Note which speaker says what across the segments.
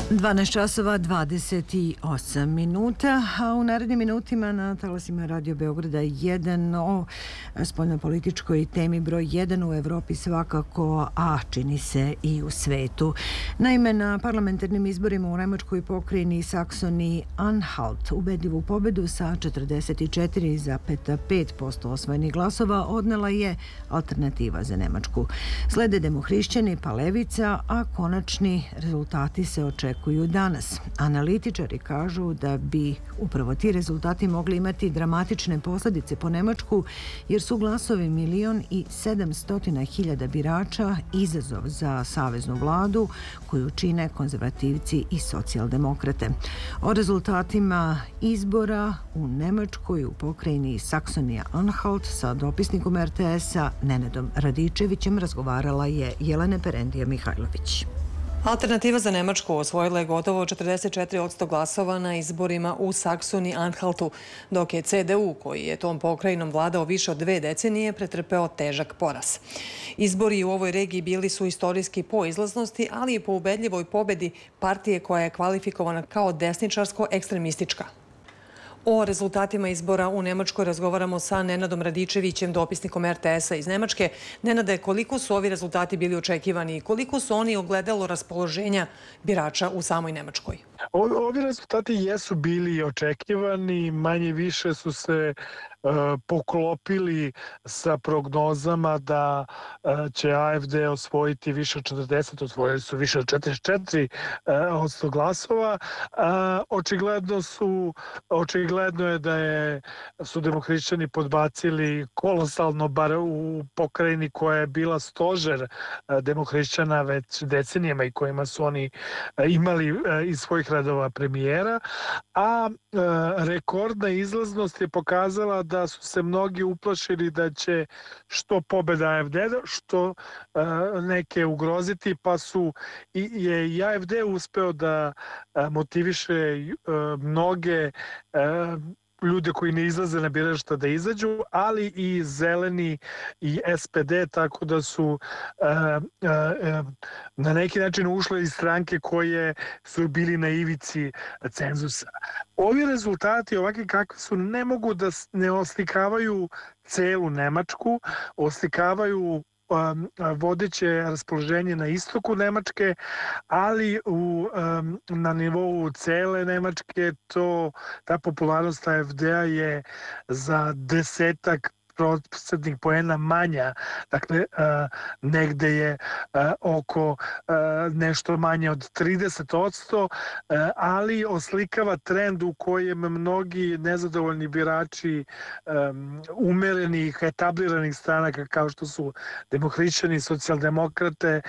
Speaker 1: 12 časova 28 minuta, a u narednim minutima na talasima Radio Beograda 1 o spoljnopolitičkoj temi broj 1 u Evropi svakako, a čini se i u svetu. Naime, na parlamentarnim izborima u nemačkoj pokrajini Saksoniji-Anhalt ubedljivu pobedu sa 44,5% osvojenih glasova odnela je Alternativa za Nemačku. Slede demohrišćani pa levica, a konačni rezultati se očekuju danas. Analitičari kažu da bi upravo ti rezultati mogli imati dramatične posljedice po Nemačku, jer su glasovi 1.700.000 birača izazov za saveznu vladu koju čine konzervativci i socijaldemokrate. O rezultatima izbora u Nemačkoj u pokrajini Saksonija-Anhalt sa dopisnikom RTS-a Nenadom Radičevićem razgovarala je Jelena Perendija Mihajlović.
Speaker 2: Alternativa za Nemačku osvojila je gotovo 44% glasova na izborima u Saksoniji-Anhaltu, dok je CDU, koji je tom pokrajinom vladao više od 2 decenije, pretrpeo težak poraz. Izbori u ovoj regiji bili su istorijski po izlaznosti, ali i po ubedljivoj pobedi partije koja je kvalifikovana kao desničarsko-ekstremistička. O rezultatima izbora u Nemačkoj razgovaramo sa Nenadom Radičevićem, dopisnikom RTS-a iz Nemačke. Nenade, koliko su ovi rezultati bili očekivani i koliko su oni ogledalo raspoloženja birača u samoj Nemačkoj?
Speaker 3: Ovi rezultati jesu bili očekivani, manje više su se poklopili sa prognozama da će AfD osvojiti više od 40, osvojili su više od 44% glasova. Očigledno je da su demohrišćani podbacili kolosalno, bar u pokrajini koja je bila stožer demohrišćana već decenijama i kojima su oni imali iz svojih redova premijera, a rekordna izlaznost je pokazala da su se mnogi uplašili da će što pobeda AfD-a, što neke ugroziti, pa je i AfD uspeo da motiviše mnoge ljude koji ne izlaze na birača da izađu, ali i Zeleni i SPD, tako da su na neki način ušle iz stranke koje su bili na ivici cenzusa. Ovi rezultati, ovakvi kakvi su, ne mogu da ne oslikavaju celu Nemačku, oslikavaju vodeće raspoloženje na istoku Nemačke, ali na nivou cele Nemačke ta popularnost AfD-a je za 10% poena manja. Dakle, negde je oko nešto manje od 30%, ali oslikava trend u kojem mnogi nezadovoljni birači umerenih, etabliranih stranaka kao što su demohrišćani, socijaldemokrate,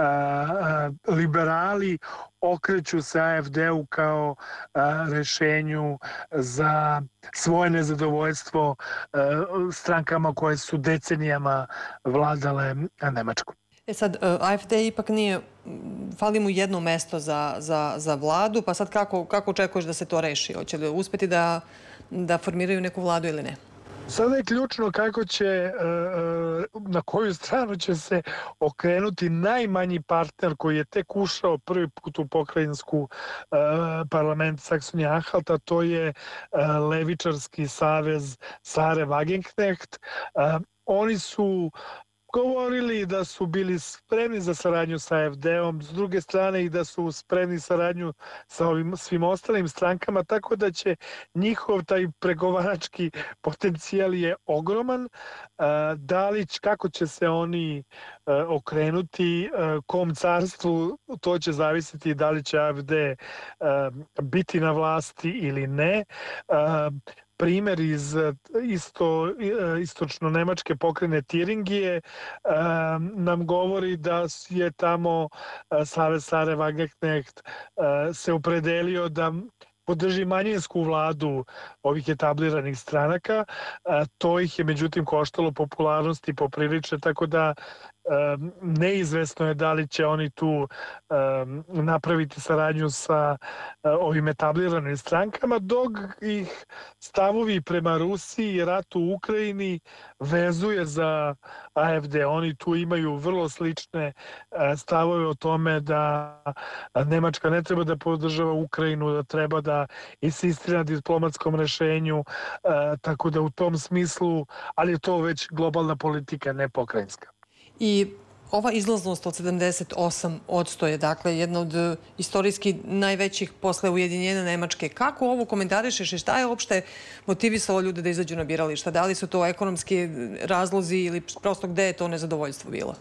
Speaker 3: liberali, okreću se AfD-u kao rešenju za svoje nezadovoljstvo strankama koje su decenijama vladale Nemačkom.
Speaker 2: Sad, AfD ipak nije, fali mu jedno mesto za vladu, pa sad kako očekuješ da se to reši? Hoće li uspeti da formiraju neku vladu ili ne?
Speaker 3: Sada je ključno kako će, na koju stranu će se okrenuti najmanji partner koji je tek ušao prvi put u pokrajinsku parlament Saksonija-Anhalta, to je levičarski savez Sahre Wagenknecht. Oni su govorili da su bili spremni za saradnju sa AfD-om, s druge strane i da su spremni saradnju sa ovim svim ostalim strankama, tako da će njihov taj pregovarački potencijal je ogroman. Kako će se oni okrenuti kom carstvu, to će zavisiti da li će AfD biti na vlasti ili ne. Primer iz istočno-nemačke pokrajine Tiringije nam govori da je tamo Savez Sahre Wagenknecht se opredelio da podrži manjinsku vladu ovih etabliranih stranaka. To ih je međutim koštalo popularnosti poprilično, tako da neizvesno je da li će oni tu napraviti saradnju sa ovim etabliranim strankama, dok ih stavovi prema Rusiji i ratu u Ukrajini vezuje za AfD. Oni tu imaju vrlo slične stavove o tome da Nemačka ne treba da podržava Ukrajinu, da treba da insistira na diplomatskom rešenju, tako da u tom smislu, ali je to već globalna politika, ne pokrajinska.
Speaker 2: I ova izlaznost od 78% je dakle jedna od istorijski najvećih posle ujedinjenja Nemačke. Kako ovo komentarišeš i šta je uopšte motivisalo ljude da izađu na birališta? Da li su to ekonomski razlozi ili prosto gde je to nezadovoljstvo bilo?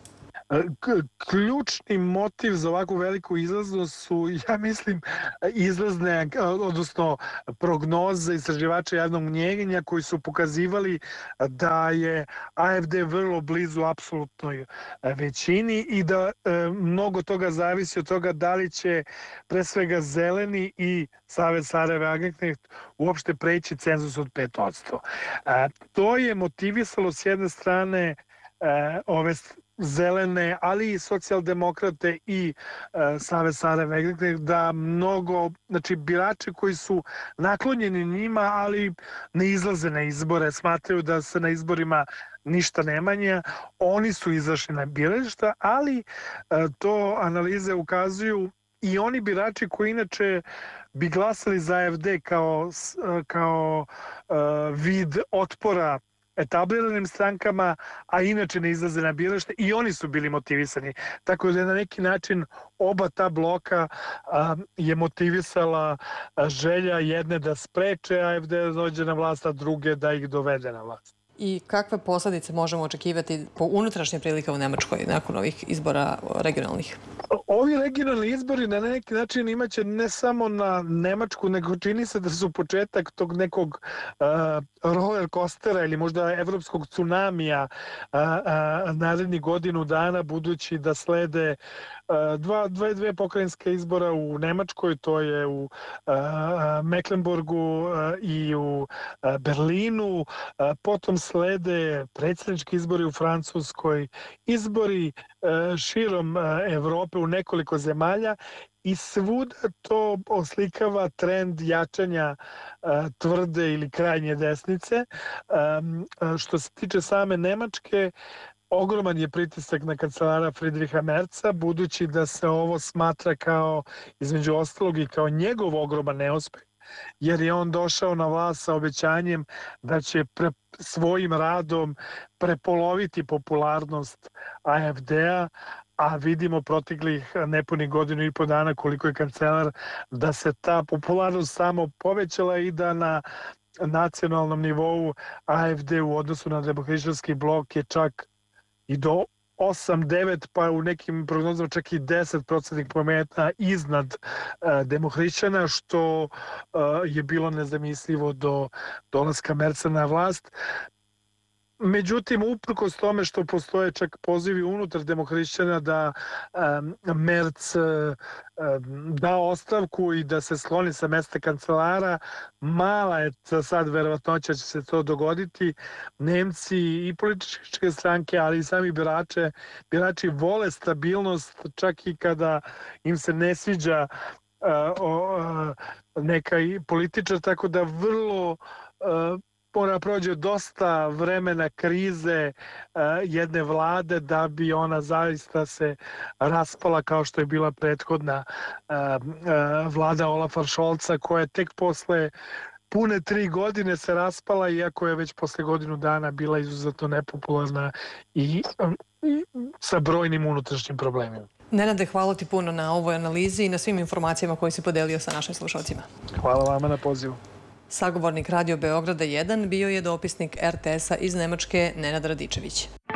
Speaker 3: Ključni motiv za ovakvu veliku izlaznost su, ja mislim, izlazne, odnosno prognoze istraživača javnog mnjenja koji su pokazivali da je AfD vrlo blizu apsolutnoj većini i da mnogo toga zavisi od toga da li će pre svega zeleni i Savez Sarajeva Agentnih uopšte preći cenzus od 5%. To je motivisalo s jedne strane ove zelene, ali i socijaldemokrate i Savez Sarajeva Agentnih da mnogo, znači birači koji su naklonjeni njima, ali ne izlaze na izbore, smatraju da se na izborima ništa ne manja, oni su izašli na birališta, ali to analize ukazuju i oni birači koji inače bi glasali za AfD kao vid otpora etabliranim strankama, a inače ne izlaze na biralište, i oni su bili motivisani. Tako da je na neki način oba ta bloka je motivisala želja jedne da spreče AfD da dođe na vlast, a druge da ih dovede na vlast.
Speaker 2: I kakve posledice možemo očekivati po unutrašnje prilike u Nemačkoj nakon ovih izbora regionalnih?
Speaker 3: Ovi regionalni izbori na neki način imaće ne samo na Nemačku, nego čini se da su početak tog nekog roller coastera ili možda evropskog tsunamija narednih godinu dana, budući da slede dve pokrajinske izbora u Nemačkoj, to je u Mecklenburgu i u Berlinu, potom slede predsjednički izbori u Francuskoj, izbori širom Evrope u nekoliko zemalja i svuda to oslikava trend jačanja tvrde ili krajnje desnice. Što se tiče same Nemačke, ogroman je pritisak na kancelara Friedricha Merza, budući da se ovo smatra kao, između ostalog, i kao njegov ogroman neuspeh, jer je on došao na vlast sa obećanjem da će svojim radom prepoloviti popularnost AfD-a, a vidimo proteklih nepunih godinu i po dana koliko je kancelar, da se ta popularnost samo povećala i da na nacionalnom nivou AfD u odnosu na demohrišćanski blok je čak i do 8-9, pa u nekim prognozama čak i 10% poena iznad demohrišćana, što je bilo nezamislivo do dolaska Merza na vlast. Međutim, uprkos tome što postoje čak pozivi unutar demohrišćana da Merz da ostavku i da se skloni sa mesta kancelara, mala je sad verovatnoća će se to dogoditi. Nemci i političke stranke, ali i sami birači vole stabilnost, čak i kada im se ne sviđa neka političar, tako da vrlo mora prođe dosta vremena krize jedne vlade da bi ona zaista se raspala kao što je bila prethodna vlada Olafa Scholza, koja je tek posle pune 3 godine se raspala, iako je već posle godinu dana bila izuzetno nepopularna i sa brojnim unutrašnjim problemima.
Speaker 2: Nenade, hvala ti puno na ovoj analizi i na svim informacijama koje si podelio sa našim slušalcima.
Speaker 3: Hvala vama na pozivu.
Speaker 2: Sagovornik Radio Beograda 1 bio je dopisnik RTS-a iz Nemačke Nenad Radičević.